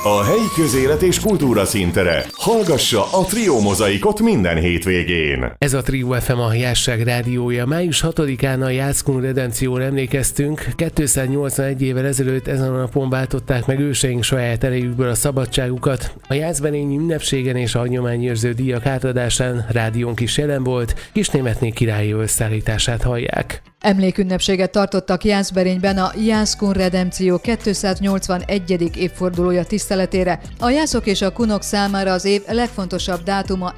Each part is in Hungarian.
A helyi közélet és kultúra színtere. Hallgassa a Trio Mozaikot minden hétvégén. Ez a Trio FM, a Jásság rádiója. Május 6-án a Jászkun Redempcióra emlékeztünk. 281 évvel ezelőtt ezen a napon váltották meg őseink saját erejükből a szabadságukat. A jászberényi ünnepségen és a hagyományőrző díjak átadásán rádiónk is jelen volt. Kisnémetné királyi összeállítását hallják. Emlékünnepséget tartottak Jászberényben a Jászkun Redempció 281. évfordulója tiszteletére. A jászok és a kunok számára az év legfontosabb dátuma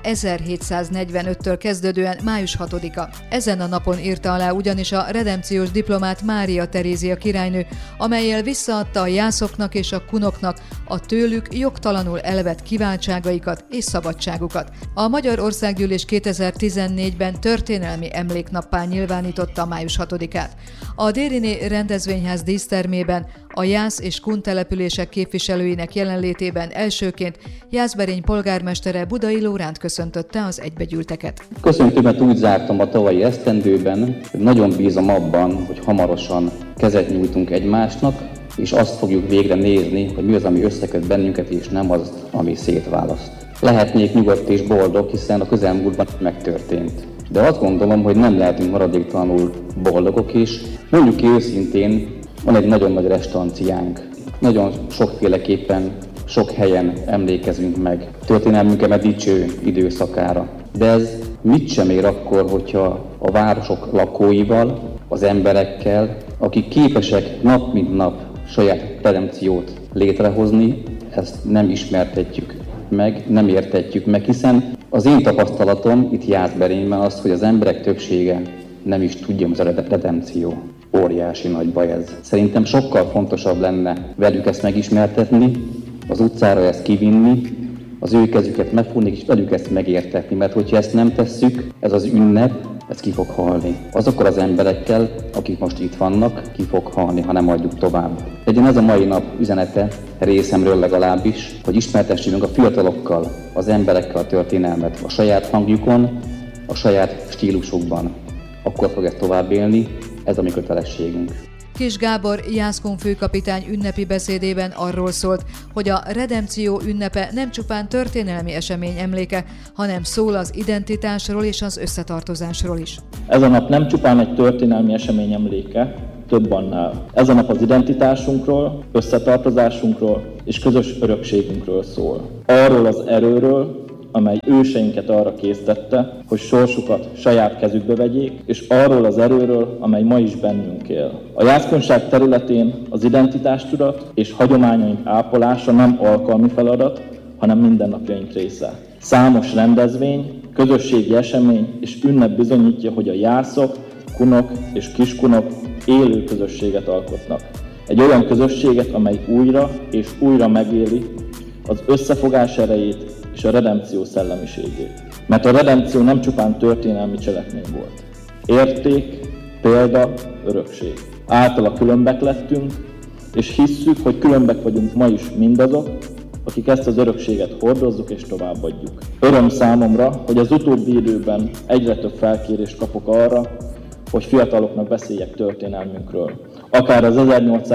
1745-től kezdődően május 6-a. Ezen a napon írta alá ugyanis a redempciós diplomát Mária Terézia királynő, amellyel visszaadta a jászoknak és a kunoknak a tőlük jogtalanul elvett kiváltságaikat és szabadságukat. A Magyar Országgyűlés 2014-ben történelmi emléknappá nyilvánította május 6-át. A Dériné rendezvényház dísztermében a jász és kun települések képviselőinek jelenlétében elsőként Jászberény polgármestere Budai Lóránt köszöntötte az egybegyűlteket. Köszöntőmet úgy zártam a tavalyi esztendőben, hogy nagyon bízom abban, hogy hamarosan kezet nyújtunk egymásnak, és azt fogjuk végre nézni, hogy mi az, ami összeköt bennünket, és nem az, ami szétválaszt. Lehetnék nyugodt és boldog, hiszen a közelmúltban megtörtént. De azt gondolom, hogy nem lehetünk maradéktalanul boldogok is. Mondjuk ki őszintén, van egy nagyon nagy restanciánk. Nagyon sokféleképpen, sok helyen emlékezünk meg történelmünket dicső időszakára. De ez mit sem ér akkor, hogyha a városok lakóival, az emberekkel, akik képesek nap mint nap saját redempciót létrehozni, ezt nem ismertetjük meg, nem értetjük meg, hiszen az én tapasztalatom itt Jászberényben az, hogy az emberek többsége nem is tudja, hogy ez a redempció. Óriási nagy baj ez. Szerintem sokkal fontosabb lenne velük ezt megismertetni, az utcára ezt kivinni, az ő kezüket megfogni, és velük ezt megértetni, mert hogyha ezt nem tesszük, ez az ünnep, ez ki fog halni. Azokkal az emberekkel, akik most itt vannak, ki fog halni, ha nem adjuk tovább. Legyen ez a mai nap üzenete, részemről legalábbis, hogy ismertessünk a fiatalokkal, az emberekkel a történelmet a saját hangjukon, a saját stílusukban. Akkor fog ez tovább élni, ez a mi kötelességünk. Kis Gábor Jászkun főkapitány ünnepi beszédében arról szólt, hogy a redempció ünnepe nem csupán történelmi esemény emléke, hanem szól az identitásról és az összetartozásról is. Ez a nap nem csupán egy történelmi esemény emléke, több annál. Ez a nap az identitásunkról, összetartozásunkról és közös örökségünkről szól. Arról az erőről, amely őseinket arra késztette, hogy sorsukat saját kezükbe vegyék, és arról az erőről, amely ma is bennünk él. A jászkunság területén az identitástudat és hagyományaink ápolása nem alkalmi feladat, hanem mindennapjaink része. Számos rendezvény, közösségi esemény és ünnep bizonyítja, hogy a jászok, kunok és kiskunok élő közösséget alkotnak. Egy olyan közösséget, amely újra és újra megéli az összefogás erejét és a redempció szellemiségét. Mert a redempció nem csupán történelmi cselekmény volt. Érték, példa, örökség. Általa különbek lettünk, és hisszük, hogy különbek vagyunk ma is mindazok, akik ezt az örökséget hordozzuk és továbbadjuk. Öröm számomra, hogy az utóbbi időben egyre több felkérést kapok arra, hogy fiataloknak beszéljek történelmünkről. Akár az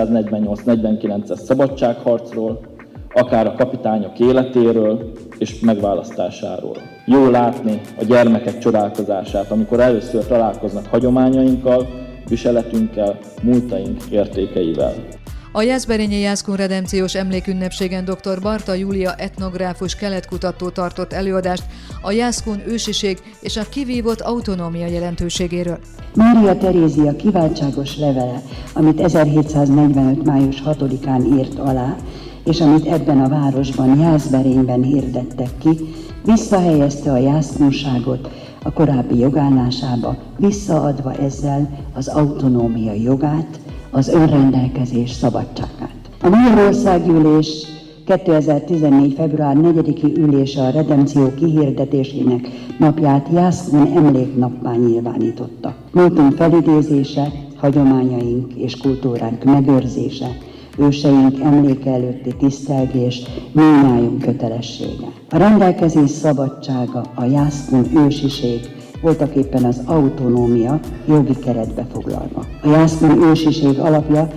1848-49-es szabadságharcról, akár a kapitányok életéről és megválasztásáról. Jó látni a gyermekek csodálkozását, amikor először találkoznak hagyományainkkal, viseletünkkel, múltaink értékeivel. A Jászberényi Jászkun Redempciós emlékünnepségen dr. Barta Júlia etnográfus keletkutató tartott előadást a jászkun ősiség és a kivívott autonómia jelentőségéről. Mária Terézia kiváltságos levele, amit 1745. május 6-án írt alá, és amit ebben a városban, Jászberényben hirdettek ki, visszahelyezte a jászkunságot a korábbi jogállásába, visszaadva ezzel az autonómia jogát, az önrendelkezés szabadságát. A Magyar Országgyűlés 2014. február 4-i ülése a redempció kihirdetésének napját Jászkun emléknappá nyilvánította. Múltunk felidézése, hagyományaink és kultúránk megőrzése, őseink emléke előtti tisztelgés mindnyájunk kötelessége. A rendelkezés szabadsága, a jászkun ősiség voltaképpen az autonómia jogi keretbe foglalva. A jászkun ősiség alapja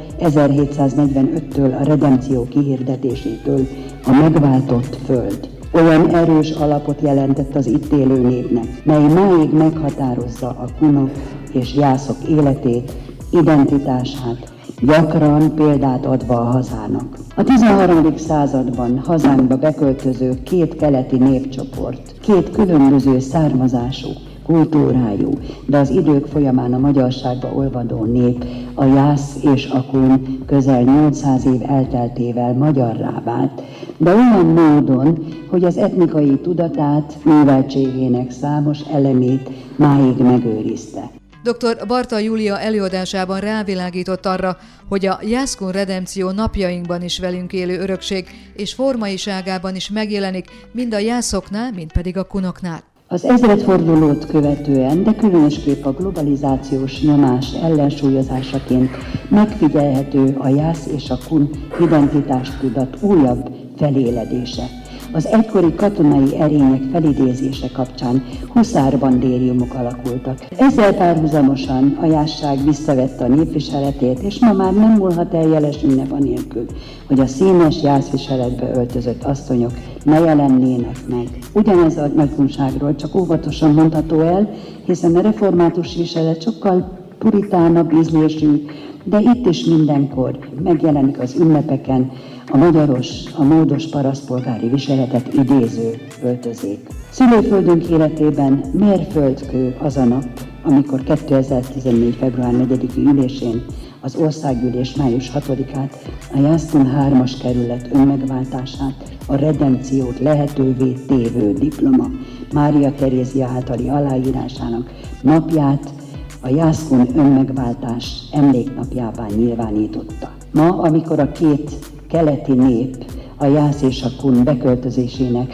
1745-től a redempció kihirdetésétől a megváltott föld. Olyan erős alapot jelentett az itt élő népnek, mely máig meghatározza a kunok és jászok életét, identitását, gyakran példát adva a hazának. A 13. században hazánkba beköltöző két keleti népcsoport, két különböző származású, kultúrájú, de az idők folyamán a magyarságba olvadó nép, a jász és a kun közel 800 év elteltével magyarrá vált, de olyan módon, hogy az etnikai tudatát, műveltségének számos elemét máig megőrizte. Dr. Barta Júlia előadásában rávilágított arra, hogy a jászkun redempció napjainkban is velünk élő örökség és formaiságában is megjelenik mind a jászoknál, mind pedig a kunoknál. Az ezredfordulót követően, de különösképp a globalizációs nyomás ellensúlyozásaként megfigyelhető a jász és a kun identitástudat újabb feléledése. Az egykori katonai erények felidézése kapcsán huszárbandériumok alakultak. Ezzel párhuzamosan a jászság visszavette a népviseletét, és ma már nem múlhat el jeles ünnep anélkül, hogy a színes jászviseletbe öltözött asszonyok ne jelennének meg. Ugyanez a nagykunságról csak óvatosan mondható el, hiszen a református viselet sokkal puritánabb ízlésű, de itt is mindenkor megjelenik az ünnepeken a magyaros, a módos parasztpolgári viseletet idéző öltözék. Szülőföldünk életében mérföldkő az a nap, amikor 2014. február 4. ülésén az országgyűlés május 6-át, a jászkun 3-as kerület önmegváltását, a redempciót lehetővé tévő diploma Mária Terézia általi aláírásának napját a jászkun önmegváltás emléknapjává nyilvánította. Ma, amikor a két keleti nép a jász és a kun beköltözésének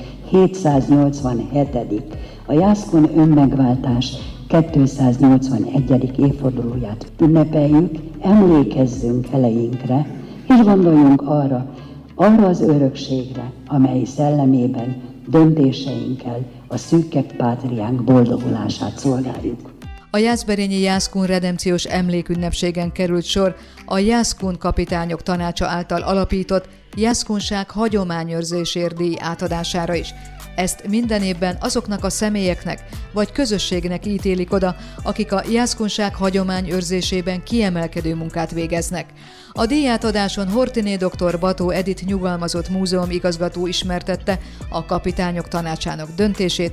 787. a jászkun önmegváltás 281. évfordulóját ünnepeljük, emlékezzünk eleinkre, és gondoljunk arra az örökségre, amely szellemében döntéseinkkel a szűkebb pátriánk boldogulását szolgáljuk. A jászberényi Jászkun redempciós emlékünnepségen került sor a Jászkun kapitányok tanácsa által alapított Jászkunság hagyományőrzésért díj átadására is. Ezt minden évben azoknak a személyeknek vagy közösségnek ítélik oda, akik a jászkunság hagyományőrzésében kiemelkedő munkát végeznek. A díjátadáson Hortiné dr. Bató Edith nyugalmazott múzeumigazgató ismertette a kapitányok tanácsának döntését,